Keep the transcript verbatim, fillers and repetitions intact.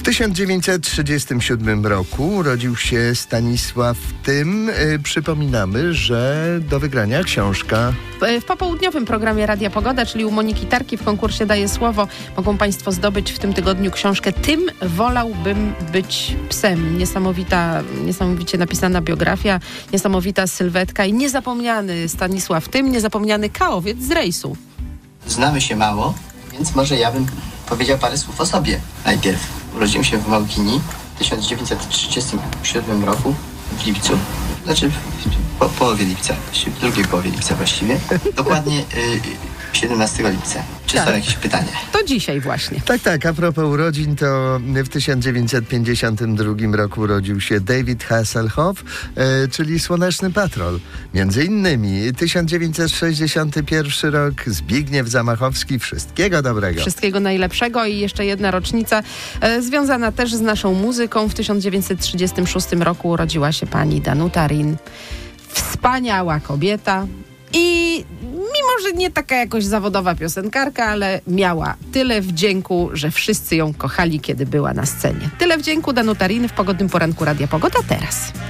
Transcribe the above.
W tysiąc dziewięćset trzydziestym siódmym roku urodził się Stanisław Tym. Yy, przypominamy, że do wygrania książka. W popołudniowym programie Radia Pogoda, czyli u Moniki Tarki w konkursie Daję Słowo, mogą Państwo zdobyć w tym tygodniu książkę Tym wolałbym być psem. Niesamowita, niesamowicie napisana biografia, niesamowita sylwetka i niezapomniany Stanisław Tym, niezapomniany kaowiec z rejsu. Znamy się mało, więc może ja bym powiedział parę słów o sobie najpierw. Urodziłem się w Małkini w tysiąc dziewięćset trzydziestym siódmym roku w lipcu. Znaczy w po, połowie lipca, w drugiej połowie lipca właściwie. Dokładnie y, siedemnastego lipca. Czy tak. są jakieś pytania? To dzisiaj właśnie. Tak, tak. A propos urodzin, to w tysiąc dziewięćset pięćdziesiątym drugim roku urodził się David Hasselhoff, e, czyli Słoneczny Patrol. Między innymi tysiąc dziewięćset sześćdziesiąty pierwszy rok Zbigniew Zamachowski. Wszystkiego dobrego. Wszystkiego najlepszego i jeszcze jedna rocznica e, związana też z naszą muzyką. W tysiąc dziewięćset trzydziestym szóstym roku urodziła się pani Danuta Rin. Wspaniała kobieta i mimo, że nie taka jakoś zawodowa piosenkarka, ale miała tyle wdzięku, że wszyscy ją kochali, kiedy była na scenie. Tyle wdzięku Danuta Rin w pogodnym poranku Radia Pogoda teraz.